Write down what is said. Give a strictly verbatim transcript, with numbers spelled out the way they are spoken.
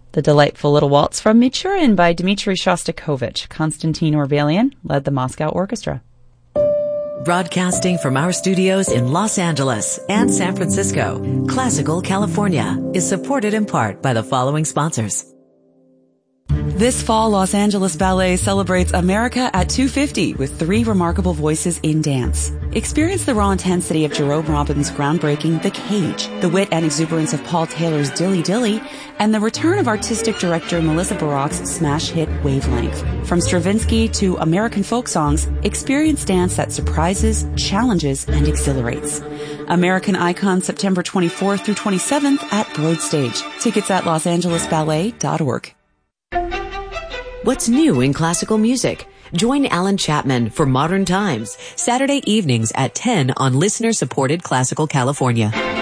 The delightful little waltz from Michurin by Dmitri Shostakovich. Konstantin Orbelian led the Moscow Orchestra. Broadcasting from our studios in Los Angeles and San Francisco, Classical California is supported in part by the following sponsors. This fall, Los Angeles Ballet celebrates America at two fifty with three remarkable voices in dance. Experience the raw intensity of Jerome Robbins' groundbreaking The Cage, the wit and exuberance of Paul Taylor's Dilly Dilly, and the return of artistic director Melissa Baroque's smash hit Wavelength. From Stravinsky to American folk songs, experience dance that surprises, challenges, and exhilarates. American Icon, September twenty-fourth through twenty-seventh at Broad Stage. Tickets at los angeles ballet dot org. What's new in classical music? Join Alan Chapman for Modern Times, Saturday evenings at ten on listener-supported Classical California.